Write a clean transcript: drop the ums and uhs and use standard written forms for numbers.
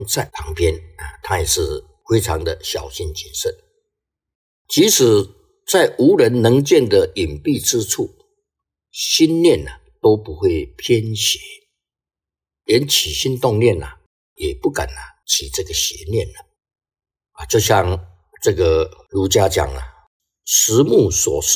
在旁边他也是非常的小心谨慎，即使在无人能见的隐蔽之处，心念都不会偏邪，连起心动念也不敢起这个邪念了就像这个儒家讲实目所视